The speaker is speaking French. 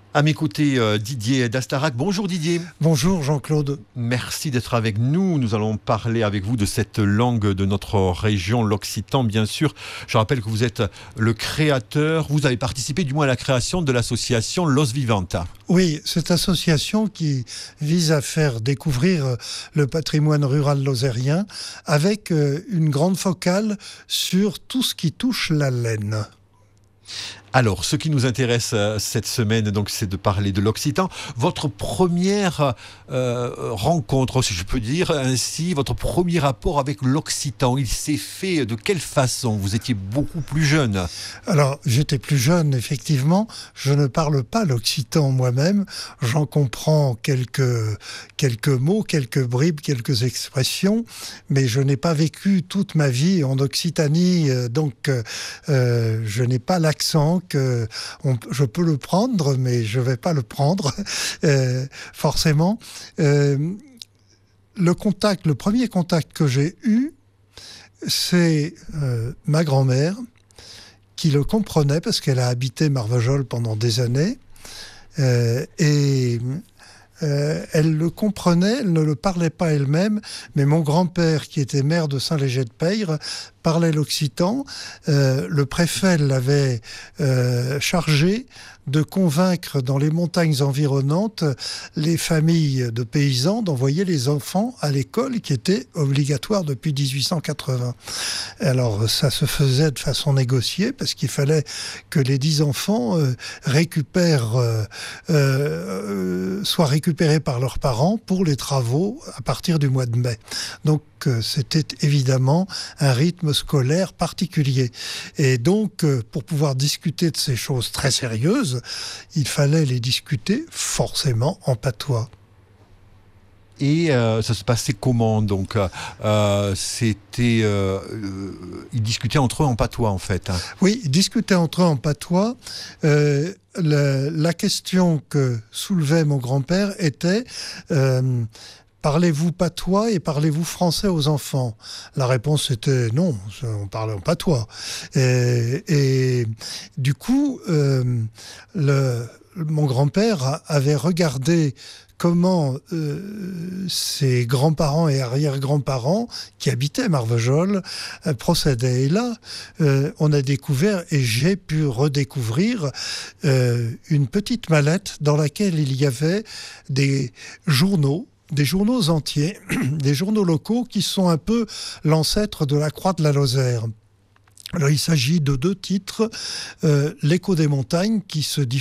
À mes côtés, Didier d'Astarac. Bonjour Didier. Bonjour Jean-Claude. Merci d'être avec nous. Nous allons parler avec vous de cette langue de notre région, l'occitan bien sûr. Je rappelle que vous êtes le créateur, vous avez participé du moins à la création de l'association Los Vivanta. Oui, cette association qui vise à faire découvrir le patrimoine rural lozérien avec une grande focale sur tout ce qui touche la laine. Alors, ce qui nous intéresse cette semaine, donc, c'est de parler de l'occitan. Votre première rencontre, si je peux dire ainsi, votre premier rapport avec l'occitan, il s'est fait de quelle façon? Vous étiez beaucoup plus jeune. Alors, j'étais plus jeune, effectivement. Je ne parle pas l'occitan moi-même. J'en comprends quelques mots, quelques bribes, quelques expressions, mais je n'ai pas vécu toute ma vie en Occitanie, donc je n'ai pas l'accent. Je peux le prendre, mais je ne vais pas le prendre, forcément. Le premier contact que j'ai eu, c'est ma grand-mère, qui le comprenait, parce qu'elle a habité Marvejols pendant des années, et elle le comprenait, elle ne le parlait pas elle-même, mais mon grand-père, qui était maire de Saint-Léger-de-Peyre, parlait l'occitan. Le préfet l'avait chargé de convaincre dans les montagnes environnantes les familles de paysans d'envoyer les enfants à l'école, qui était obligatoire depuis 1880. Alors ça se faisait de façon négociée, parce qu'il fallait que les 10 enfants soient récupérés par leurs parents pour les travaux à partir du mois de mai. Donc c'était évidemment un rythme scolaire particulier. Et donc, pour pouvoir discuter de ces choses très sérieuses, il fallait les discuter forcément en patois. Et ça se passait comment? Donc, ils discutaient entre eux en patois, en fait. Oui, ils discutaient entre eux en patois. La question que soulevait mon grand-père était... parlez-vous patois et parlez-vous français aux enfants? La réponse était non, on parlait en patois. Et du coup, mon grand-père avait regardé comment ses grands-parents et arrière-grands-parents qui habitaient Marvejols procédaient. Et là, on a découvert, et j'ai pu redécouvrir, une petite mallette dans laquelle il y avait des journaux entiers, des journaux locaux qui sont un peu l'ancêtre de la Croix de la Lozère. Alors il s'agit de 2 titres, l'Écho des montagnes qui se